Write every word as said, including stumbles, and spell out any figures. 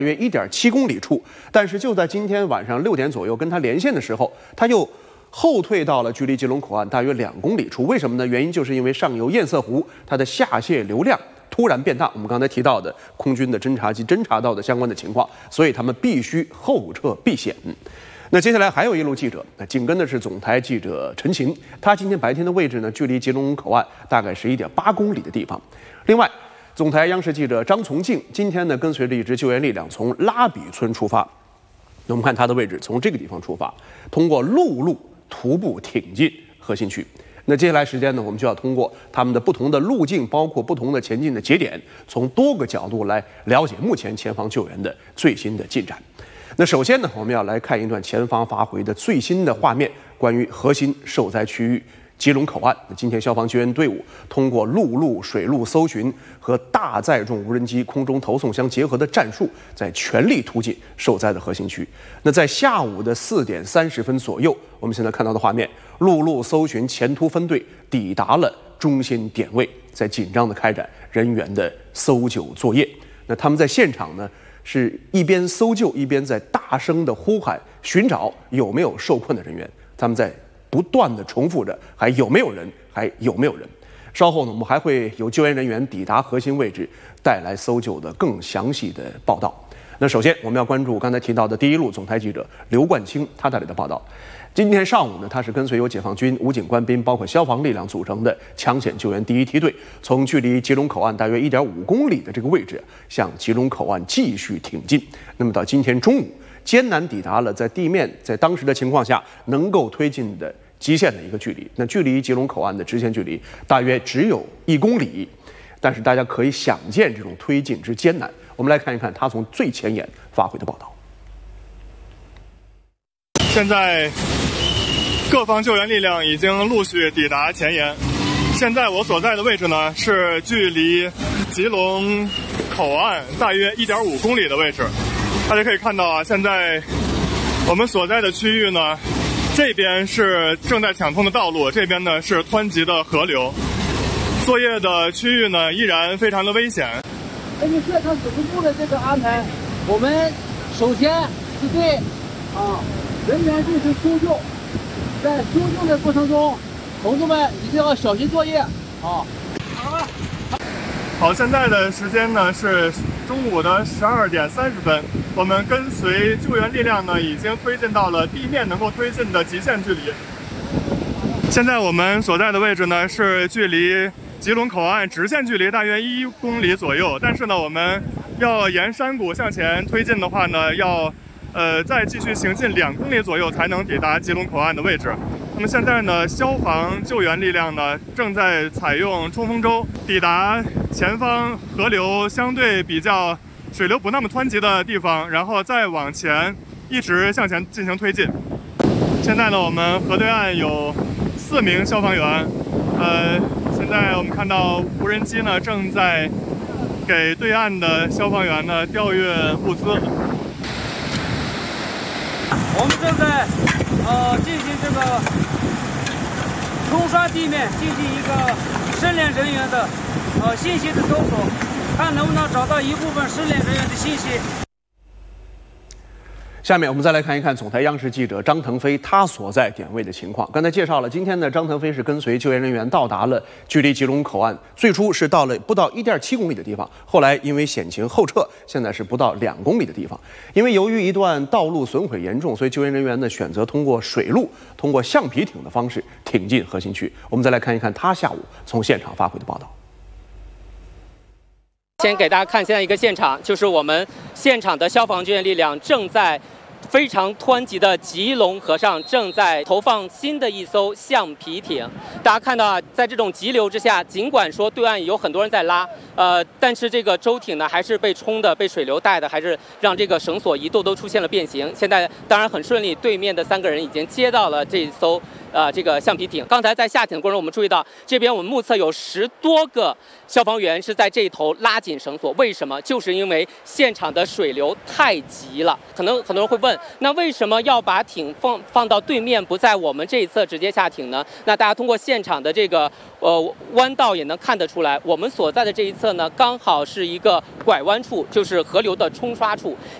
约一点七公里处，但是就在今天晚上六点左右跟他连线的时候，他又后退到了距离吉隆口岸大约两公里处。为什么呢？原因就是因为上游堰塞湖它的下泄流量突然变大，我们刚才提到的空军的侦察机侦察到的相关的情况，所以他们必须后撤避险。那接下来还有一路记者，那紧跟的是总台记者陈琴，他今天白天的位置呢，距离吉隆口岸大概是一点八公里的地方。另外，总台央视记者张从静今天呢，跟随着一支救援力量从拉比村出发。我们看他的位置，从这个地方出发，通过陆路徒步挺进核心区。那接下来时间呢，我们就要通过他们的不同的路径，包括不同的前进的节点，从多个角度来了解目前前方救援的最新的进展。那首先呢，我们要来看一段前方发回的最新的画面，关于核心受灾区域吉隆口岸。今天消防救援队伍通过陆路、水路搜寻和大载重无人机空中投送相结合的战术，在全力突进受灾的核心区。那在下午的四点三十分左右，我们现在看到的画面，陆路搜寻前突分队抵达了中心点位，在紧张地开展人员的搜救作业。那他们在现场呢，是一边搜救一边在大声地呼喊，寻找有没有受困的人员。他们在不断地重复着，还有没有人？还有没有人？稍后呢，我们还会有救援人员抵达核心位置，带来搜救的更详细的报道。那首先，我们要关注刚才提到的第一路总台记者刘冠清他带来的报道。今天上午呢，他是跟随由解放军、武警官兵包括消防力量组成的抢险救援第一梯队，从距离吉隆口岸大约一点五公里的这个位置，向吉隆口岸继续挺进。那么到今天中午，艰难抵达了在地面在当时的情况下能够推进的极限的一个距离。那距离吉隆口岸的直线距离大约只有一公里，但是大家可以想见这种推进之艰难。我们来看一看他从最前沿发回的报道。 现在各方救援力量已经陆续抵达前沿。现在我所在的位置呢，是距离吉隆口岸大约一点五公里的位置。大家可以看到啊，现在我们所在的区域呢，这边是正在抢通的道路，这边呢是湍急的河流。作业的区域呢依然非常的危险。 根据现场指挥部的这个安排，我们首先是对啊人员进行搜救，在搜救的过程中，同志们一定要小心作业啊。好了。 好，现在的时间呢是中午的十二点三十分，我们跟随救援力量呢已经推进到了地面能够推进的极限距离。现在我们所在的位置呢是距离吉隆口岸直线距离大约一公里左右，但是呢我们要沿山谷向前推进的话呢，要呃再继续行进两公里左右才能抵达吉隆口岸的位置。那么现在呢，消防救援力量呢正在采用冲锋舟抵达前方河流相对比较水流不那么湍急的地方，然后再往前一直向前进行推进。现在呢，我们河对岸有四名消防员，呃，现在我们看到无人机呢正在给对岸的消防员呢调运物资。 我们正在呃进行这个冲刷地面，进行一个失联人员的呃信息的搜索，看能不能找到一部分失联人员的信息。 下面我们再来看一看总台央视记者张腾飞他所在点位的情况。刚才介绍了，今天呢，张腾飞是跟随救援人员到达了距离吉隆口岸，最初是到了不到一点七公里的地方，后来因为险情后撤，现在是不到两公里的地方。因为由于一段道路损毁严重，所以救援人员呢选择通过水路、通过橡皮艇的方式挺进核心区。我们再来看一看他下午从现场发回的报道。 先给大家看现在一个现场，就是我们现场的消防救援力量正在非常湍急的吉隆河上正在投放新的一艘橡皮艇。大家看到啊，在这种急流之下，尽管说对岸有很多人在拉，呃，但是这个舟艇呢还是被冲的、被水流带的，还是让这个绳索一度都出现了变形。现在当然很顺利，对面的三个人已经接到了这艘呃这个橡皮艇。刚才在下艇的过程中，我们注意到这边我们目测有十多个消防员是在这一头拉紧绳索。为什么？就是因为现场的水流太急了。可能很多人会问，那为什么要把艇放放到对面，不在我们这一侧直接下艇呢？那大家通过现场的这个呃弯道也能看得出来，我们所在的这一侧呢，刚好是一个拐弯处，就是河流的冲刷处。